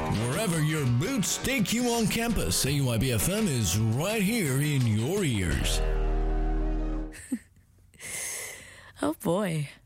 Wherever your boots take you on campus, AYB-FM is right here in your ears. Oh boy.